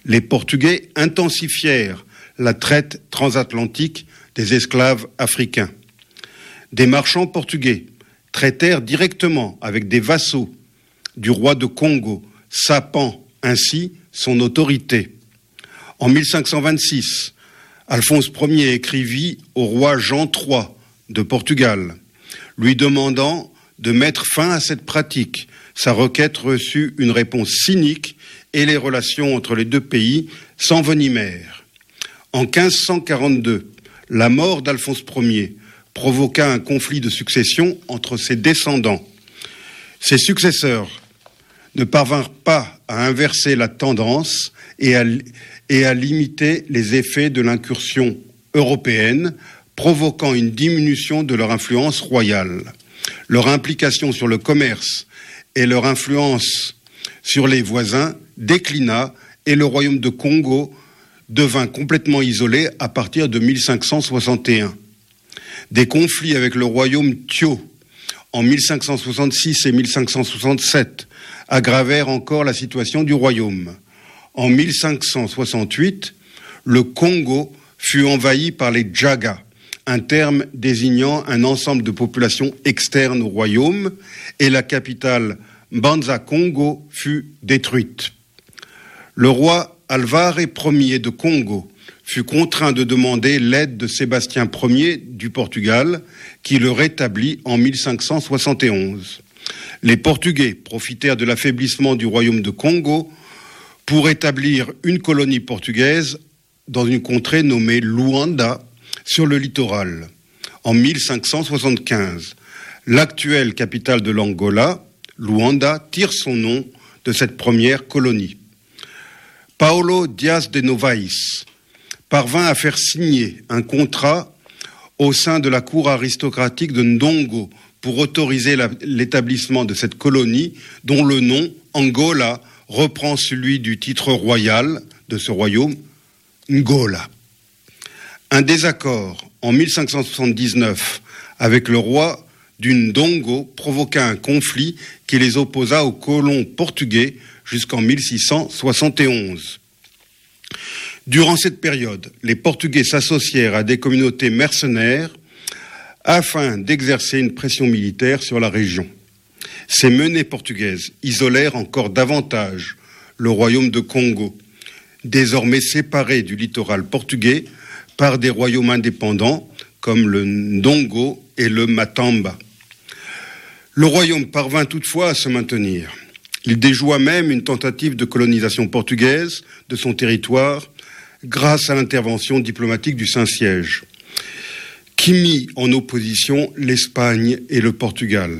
Les Portugais intensifièrent la traite transatlantique des esclaves africains. Des marchands portugais traitèrent directement avec des vassaux du roi de Congo, sapant ainsi son autorité. En 1526, Alphonse Ier écrivit au roi Jean III de Portugal, lui demandant de mettre fin à cette pratique. Sa requête reçut une réponse cynique et les relations entre les deux pays s'envenimèrent. En 1542, la mort d'Alphonse Ier provoqua un conflit de succession entre ses descendants. Ses successeurs ne parvinrent pas à inverser la tendance et à limiter les effets de l'incursion européenne, provoquant une diminution de leur influence royale. Leur implication sur le commerce et leur influence sur les voisins déclina et le royaume de Congo devint complètement isolé à partir de 1561. Des conflits avec le royaume Thio en 1566 et 1567 aggravèrent encore la situation du royaume. En 1568, le Congo fut envahi par les Djaga, un terme désignant un ensemble de populations externes au royaume, et la capitale Mbanza-Congo fut détruite. Le roi Alvare Ier de Congo fut contraint de demander l'aide de Sébastien Ier du Portugal, qui le rétablit en 1571. Les Portugais profitèrent de l'affaiblissement du royaume de Congo pour établir une colonie portugaise dans une contrée nommée Luanda, sur le littoral. En 1575, l'actuelle capitale de l'Angola, Luanda, tire son nom de cette première colonie. Paulo Dias de Novaes parvint à faire signer un contrat au sein de la cour aristocratique de Ndongo pour autoriser l'établissement de cette colonie dont le nom, Angola, reprend celui du titre royal de ce royaume, Ngola. Un désaccord en 1579 avec le roi du Ndongo provoqua un conflit qui les opposa aux colons portugais jusqu'en 1671. Durant cette période, les Portugais s'associèrent à des communautés mercenaires afin d'exercer une pression militaire sur la région. Ces menées portugaises isolèrent encore davantage le royaume de Congo, désormais séparé du littoral portugais par des royaumes indépendants comme le Ndongo et le Matamba. Le royaume parvint toutefois à se maintenir. Il déjoua même une tentative de colonisation portugaise de son territoire grâce à l'intervention diplomatique du Saint-Siège, qui mit en opposition l'Espagne et le Portugal.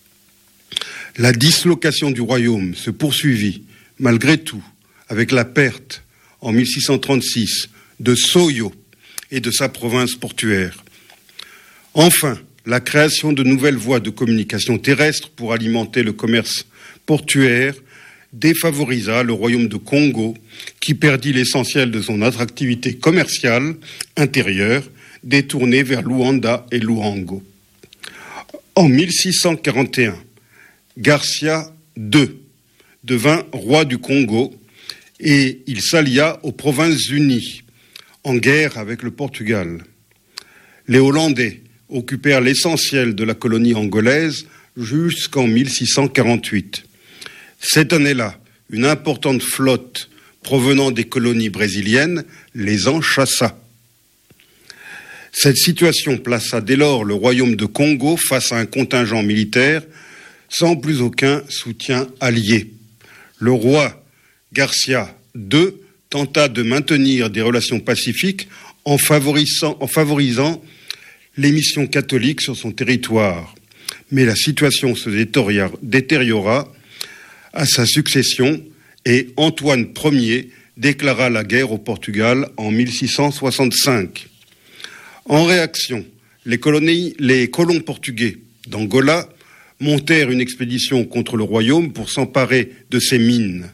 La dislocation du royaume se poursuivit, malgré tout, avec la perte, en 1636, de Soyo et de sa province portuaire. Enfin, la création de nouvelles voies de communication terrestre pour alimenter le commerce portuaire défavorisa le royaume de Congo, qui perdit l'essentiel de son attractivité commerciale intérieure, détournée vers Luanda et Luango. En 1641, Garcia II devint roi du Congo et il s'allia aux Provinces-Unies, en guerre avec le Portugal. Les Hollandais occupèrent l'essentiel de la colonie angolaise jusqu'en 1648. Cette année-là, une importante flotte provenant des colonies brésiliennes les enchassa. Cette situation plaça dès lors le royaume de Congo face à un contingent militaire sans plus aucun soutien allié. Le roi Garcia II tenta de maintenir des relations pacifiques en favorisant les missions catholiques sur son territoire. Mais la situation se détériora à sa succession et Antoine Ier déclara la guerre au Portugal en 1665. En réaction, les colons portugais d'Angola montèrent une expédition contre le royaume pour s'emparer de ses mines.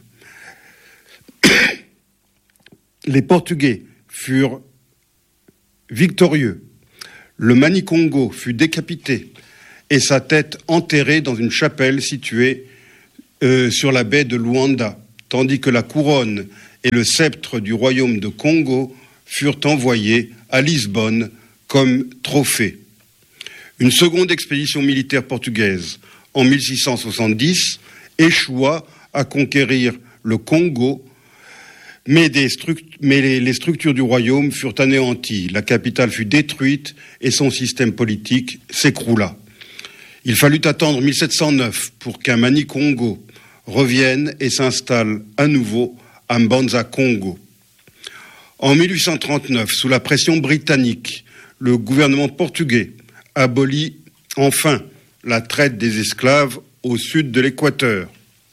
Les Portugais furent victorieux. Le Manicongo fut décapité et sa tête enterrée dans une chapelle située sur la baie de Luanda, tandis que la couronne et le sceptre du royaume de Congo furent envoyés à Lisbonne comme trophée. Une seconde expédition militaire portugaise en 1670 échoua à conquérir le Congo, mais les structures du royaume furent anéanties, la capitale fut détruite et son système politique s'écroula. Il fallut attendre 1709 pour qu'un Mani-Congo revienne et s'installe à nouveau à Mbanza-Congo. En 1839, sous la pression britannique, le gouvernement portugais abolit enfin la traite des esclaves au sud de l'équateur.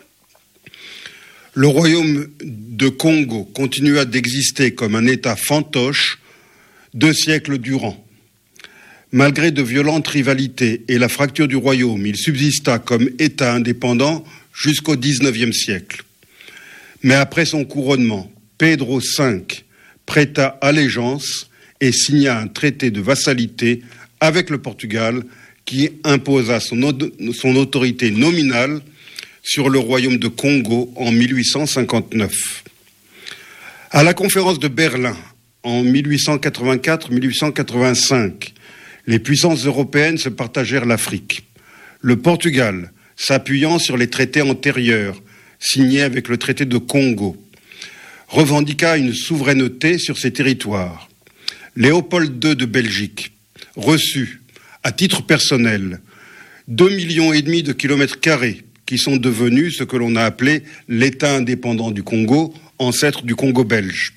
Le royaume de Congo continua d'exister comme un État fantoche 2 siècles durant. Malgré de violentes rivalités et la fracture du royaume, il subsista comme État indépendant jusqu'au XIXe siècle. Mais après son couronnement, Pedro V prêta allégeance et signa un traité de vassalité avec le Portugal qui imposa son autorité nominale sur le royaume de Congo en 1859. À la conférence de Berlin en 1884-1885, les puissances européennes se partagèrent l'Afrique. Le Portugal, s'appuyant sur les traités antérieurs, signés avec le traité de Congo, revendiqua une souveraineté sur ses territoires. Léopold II de Belgique reçut, à titre personnel, 2,5 millions de kilomètres carrés, qui sont devenus ce que l'on a appelé l'État indépendant du Congo, ancêtre du Congo belge.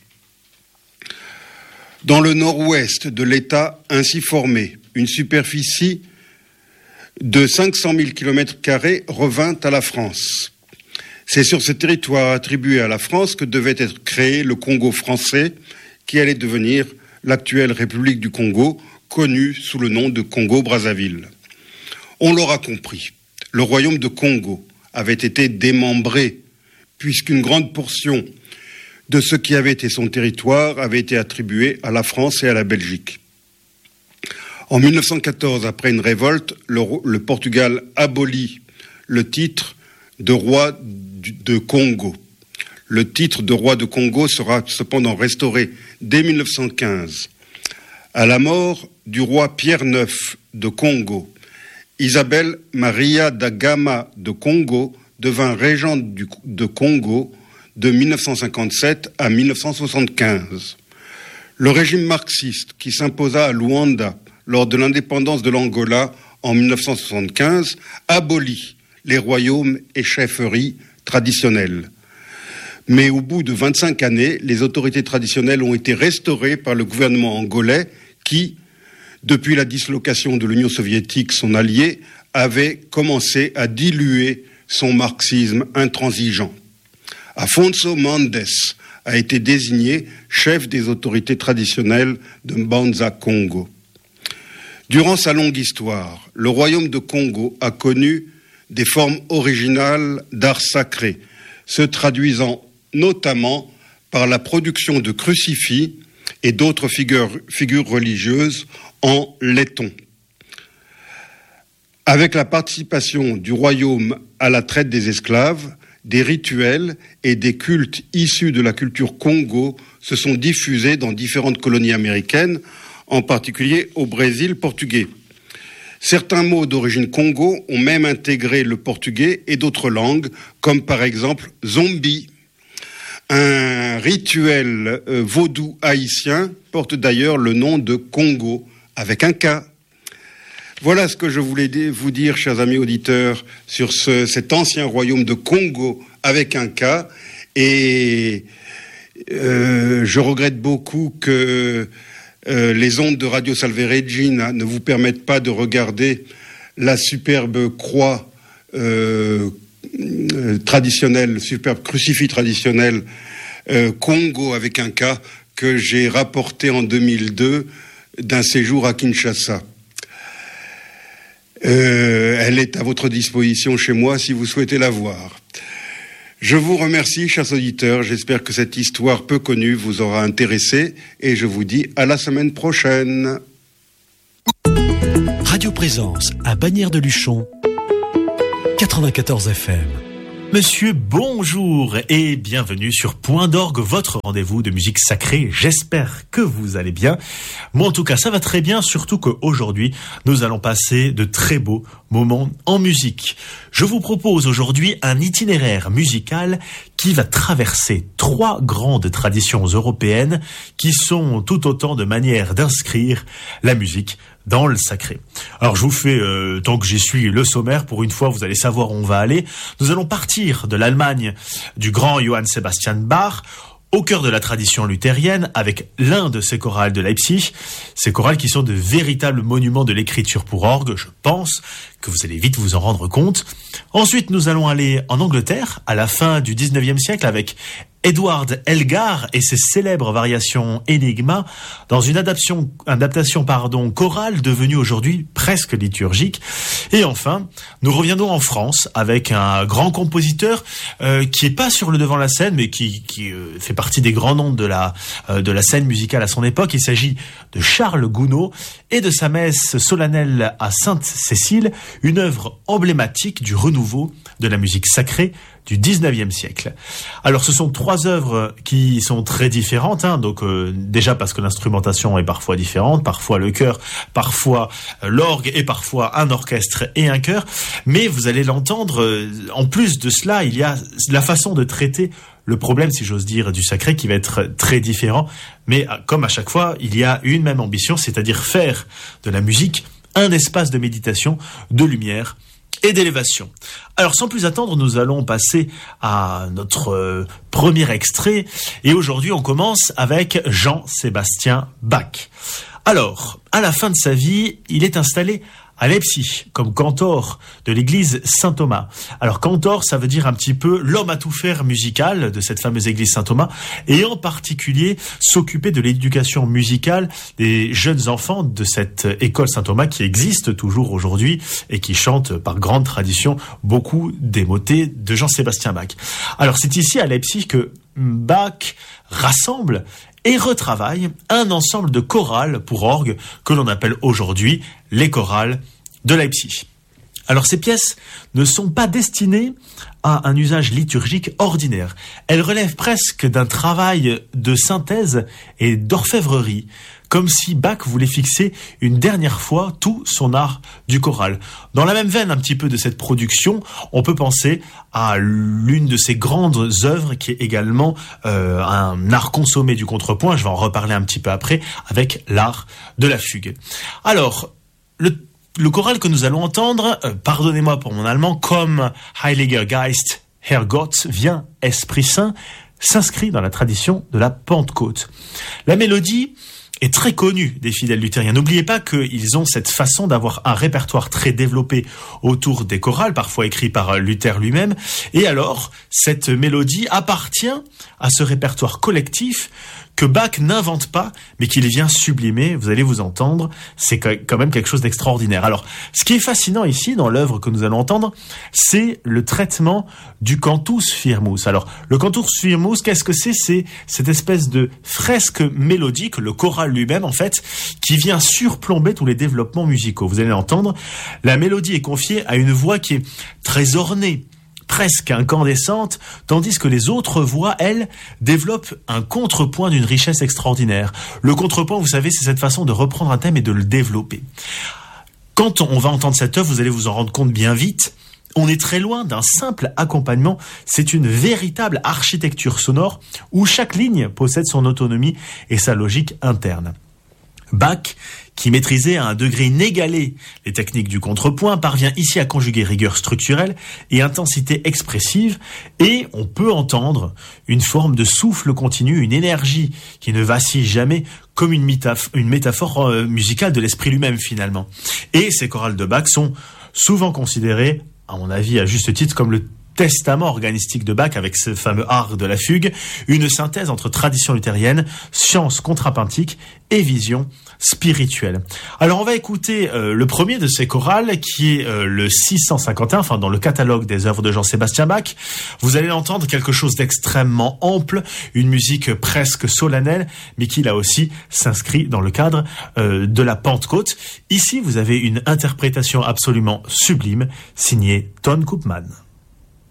Dans le nord-ouest de l'État ainsi formé, une superficie de 500 000 km² revint à la France. C'est sur ce territoire attribué à la France que devait être créé le Congo français, qui allait devenir l'actuelle République du Congo, connue sous le nom de Congo-Brazzaville. On l'aura compris, le royaume de Congo avait été démembré, puisqu'une grande portion de ce qui avait été son territoire avait été attribué à la France et à la Belgique. En 1914, après une révolte, le Portugal abolit le titre de roi de Congo. Le titre de roi de Congo sera cependant restauré dès 1915. À la mort du roi Pierre IX de Congo, Isabelle Maria da Gama de Congo devint régente de Congo de 1957 à 1975. Le régime marxiste qui s'imposa à Luanda lors de l'indépendance de l'Angola en 1975 abolit les royaumes et chefferies traditionnelles. Mais au bout de 25 années, les autorités traditionnelles ont été restaurées par le gouvernement angolais qui, depuis la dislocation de l'Union soviétique, son allié, avait commencé à diluer son marxisme intransigeant. Afonso Mendes a été désigné chef des autorités traditionnelles de Mbanza-Congo. Durant sa longue histoire, le royaume de Congo a connu des formes originales d'art sacré, se traduisant notamment par la production de crucifix et d'autres figures religieuses en laiton. Avec la participation du royaume à la traite des esclaves, des rituels et des cultes issus de la culture Congo se sont diffusés dans différentes colonies américaines, en particulier au Brésil portugais. Certains mots d'origine Congo ont même intégré le portugais et d'autres langues, comme par exemple zombie. Un rituel vaudou haïtien porte d'ailleurs le nom de Congo, avec un K. Voilà ce que je voulais vous dire, chers amis auditeurs, sur cet ancien royaume de Congo avec un K. Et je regrette beaucoup que les ondes de Radio Salve Regina ne vous permettent pas de regarder la superbe croix traditionnelle, superbe crucifix traditionnel Congo avec un K que j'ai rapporté en 2002 d'un séjour à Kinshasa. Elle est à votre disposition chez moi si vous souhaitez la voir. Je vous remercie, chers auditeurs. J'espère que cette histoire peu connue vous aura intéressé et je vous dis à la semaine prochaine. Radio Présence à Bagnères de Luchon, 94 FM. Monsieur, bonjour et bienvenue sur Point d'Orgue, votre rendez-vous de musique sacrée. J'espère que vous allez bien. Moi, en tout cas, ça va très bien, surtout qu'aujourd'hui, nous allons passer de très beaux moments en musique. Je vous propose aujourd'hui un itinéraire musical qui va traverser 3 grandes traditions européennes qui sont tout autant de manières d'inscrire la musique dans le sacré. Alors je vous fais, tant que j'y suis, le sommaire. Pour une fois, vous allez savoir où on va aller. Nous allons partir de l'Allemagne du grand Johann Sebastian Bach, au cœur de la tradition luthérienne, avec l'un de ses chorales de Leipzig. Ces chorales qui sont de véritables monuments de l'écriture pour orgue, je pense que vous allez vite vous en rendre compte. Ensuite, nous allons aller en Angleterre, à la fin du 19e siècle, avec Edward Elgar et ses célèbres variations Enigma, dans une adaptation chorale devenue aujourd'hui presque liturgique. Et enfin, nous reviendrons en France avec un grand compositeur qui est pas sur le devant de la scène, mais qui fait partie des grands noms de la scène musicale à son époque. Il s'agit de Charles Gounod et de sa messe solennelle à Sainte-Cécile, une œuvre emblématique du renouveau de la musique sacrée du 19e siècle. Alors ce sont 3 œuvres qui sont très différentes, donc déjà parce que l'instrumentation est parfois différente, parfois le chœur, parfois l'orgue et parfois un orchestre et un chœur, mais vous allez l'entendre, en plus de cela, il y a la façon de traiter le problème, si j'ose dire, du sacré qui va être très différent, mais comme à chaque fois, il y a une même ambition, c'est-à-dire faire de la musique un espace de méditation, de lumière et d'élévation. Alors sans plus attendre, nous allons passer à notre premier extrait, et aujourd'hui on commence avec Jean-Sébastien Bach. Alors, à la fin de sa vie, il est installé à Leipzig, comme cantor de l'église Saint-Thomas. Alors cantor, ça veut dire un petit peu l'homme à tout faire musical de cette fameuse église Saint-Thomas, et en particulier s'occuper de l'éducation musicale des jeunes enfants de cette école Saint-Thomas qui existe toujours aujourd'hui et qui chante par grande tradition beaucoup des motets de Jean-Sébastien Bach. Alors c'est ici à Leipzig que Bach rassemble et retravaille un ensemble de chorales pour orgue que l'on appelle aujourd'hui les chorales de Leipzig. Alors ces pièces ne sont pas destinées à un usage liturgique ordinaire. Elles relèvent presque d'un travail de synthèse et d'orfèvrerie, comme si Bach voulait fixer une dernière fois tout son art du choral. Dans la même veine un petit peu de cette production, on peut penser à l'une de ses grandes œuvres qui est également un art consommé du contrepoint, je vais en reparler un petit peu après, avec l'art de la fugue. Alors, le choral que nous allons entendre, pardonnez-moi pour mon allemand, comme Heiliger Geist, Herrgott, vient Esprit Saint, s'inscrit dans la tradition de la Pentecôte. La mélodie est très connue des fidèles luthériens. N'oubliez pas qu'ils ont cette façon d'avoir un répertoire très développé autour des chorales, parfois écrits par Luther lui-même. Et alors, cette mélodie appartient à ce répertoire collectif que Bach n'invente pas, mais qu'il vient sublimer. Vous allez vous entendre, c'est quand même quelque chose d'extraordinaire. Alors, ce qui est fascinant ici, dans l'œuvre que nous allons entendre, c'est le traitement du cantus firmus. Alors, le cantus firmus, qu'est-ce que c'est ? C'est cette espèce de fresque mélodique, le choral lui-même, en fait, qui vient surplomber tous les développements musicaux. Vous allez l'entendre, la mélodie est confiée à une voix qui est très ornée, presque incandescente, tandis que les autres voix, elles, développent un contrepoint d'une richesse extraordinaire. Le contrepoint, vous savez, c'est cette façon de reprendre un thème et de le développer. Quand on va entendre cette œuvre, vous allez vous en rendre compte bien vite, on est très loin d'un simple accompagnement, c'est une véritable architecture sonore où chaque ligne possède son autonomie et sa logique interne. Bach, qui maîtrisait à un degré inégalé les techniques du contrepoint, parvient ici à conjuguer rigueur structurelle et intensité expressive, et on peut entendre une forme de souffle continu, une énergie qui ne vacille jamais, comme une métaphore musicale de l'esprit lui-même finalement. Et ces chorales de Bach sont souvent considérées, à mon avis à juste titre, comme le testament organistique de Bach avec ce fameux art de la fugue, une synthèse entre tradition luthérienne, science contrapuntique et vision spirituelle. Alors on va écouter le premier de ces chorales qui est le 651, enfin dans le catalogue des œuvres de Jean-Sébastien Bach. Vous allez entendre quelque chose d'extrêmement ample, une musique presque solennelle, mais qui là aussi s'inscrit dans le cadre de la Pentecôte. Ici vous avez une interprétation absolument sublime signée Ton Koopman.